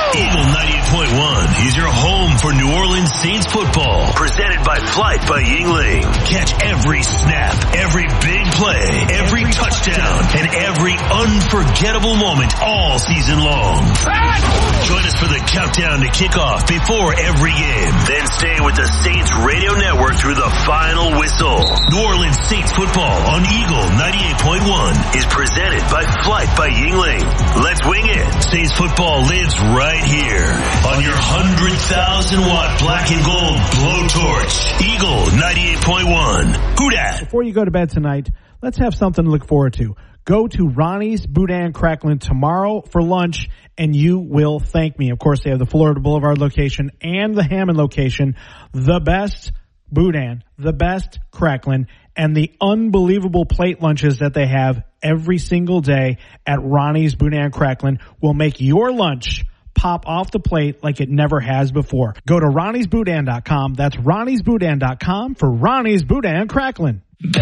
Eagle 98.1 is your home for New Orleans Saints football. Presented by Flight by Yingling. Catch every snap, every big play, every touchdown, and every unforgettable moment all season long. Join us for the countdown to kickoff before every game. Then stay with the Saints Radio Network through the final whistle. New Orleans Saints football on Eagle 98.1 is presented by Flight by Yingling. Let's wing it. Saints football lives right here on your 100,000-watt black and gold blowtorch. Eagle 98.1. Who dat? Before you go to bed tonight, let's have something to look forward to. Go to Ronnie's Boudin Cracklin tomorrow for lunch, and you will thank me. Of course, they have the Florida Boulevard location and the Hammond location. The best Boudin, the best Cracklin, and the unbelievable plate lunches that they have every single day at Ronnie's Boudin Cracklin will make your lunch pop off the plate like it never has before. Go to Ronnie'sBoudin.com. That's Ronnie'sBoudin.com for Ronnie's Boudin Cracklin.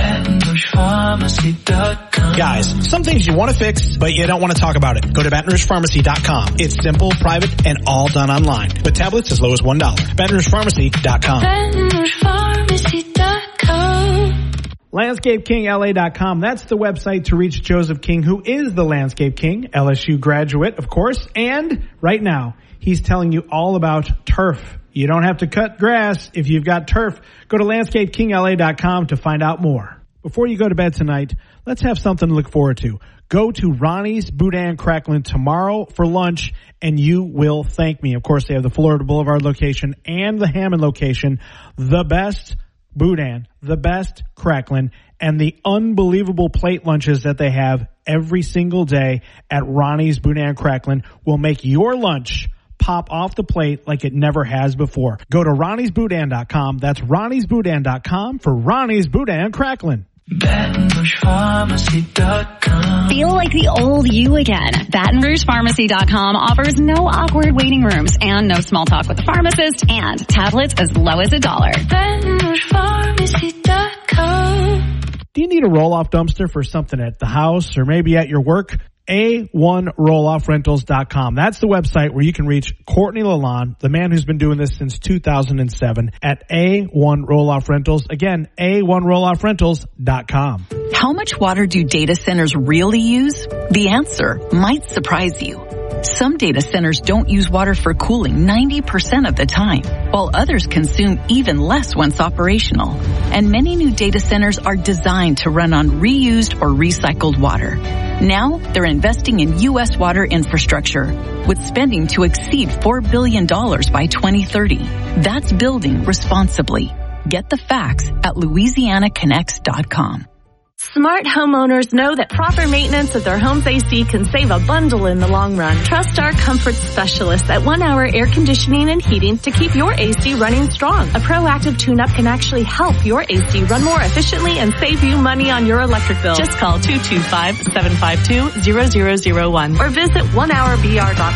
Guys, some things you want to fix, but you don't want to talk about it. Go to BatonRougePharmacy.com. It's simple, private, and all done online. With tablets as low as $1. BatonRougePharmacy.com. BatonRougePharmacy.com. LandscapeKingLA.com. That's the website to reach Joseph King, who is the Landscape King, LSU graduate, of course. And right now, he's telling you all about turf. You don't have to cut grass if you've got turf. Go to LandscapeKingLA.com to find out more. Before you go to bed tonight, let's have something to look forward to. Go to Ronnie's Boudin Cracklin tomorrow for lunch, and you will thank me. Of course, they have the Florida Boulevard location and the Hammond location. The best Boudin, the best Cracklin, and the unbelievable plate lunches that they have every single day at Ronnie's Boudin Cracklin will make your lunch pop off the plate like it never has before. Go to Ronnie'sBoudin.com. That's Ronnie'sBoudin.com for Ronnie's Boudin Cracklin. BatonRougePharmacy.com. Feel like the old you again. BatonRougePharmacy.com offers no awkward waiting rooms and no small talk with the pharmacist and tablets as low as $1. BatonRougePharmacy.com. Do you need a roll-off dumpster for something at the house or maybe at your work? A1RollOffRentals.com. That's the website where you can reach Courtney Lalonde, the man who's been doing this since 2007 at A1 Roll-Off Rentals. Again, A1RollOffRentals.com. How much water do data centers really use? The answer might surprise you. Some data centers don't use water for cooling 90% of the time, while others consume even less once operational. And many new data centers are designed to run on reused or recycled water. Now, they're investing in U.S. water infrastructure, with spending to exceed $4 billion by 2030. That's building responsibly. Get the facts at LouisianaConnects.com. Smart homeowners know that proper maintenance of their home's AC can save a bundle in the long run. Trust our comfort specialists at 1 Hour Air Conditioning and Heating to keep your AC running strong. A proactive tune-up can actually help your AC run more efficiently and save you money on your electric bill. Just call 225-752-0001 or visit onehourbr.com.